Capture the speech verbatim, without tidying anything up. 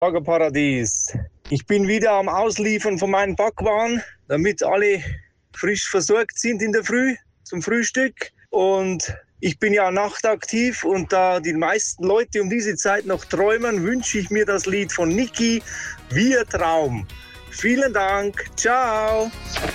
Burgerparadies. Ich bin wieder am Ausliefern von meinen Backwaren, damit alle frisch versorgt sind in der Früh zum Frühstück. Und ich bin ja nachtaktiv und da die meisten Leute um diese Zeit noch träumen, wünsche ich mir das Lied von Niki, Wir Traum. Vielen Dank. Ciao.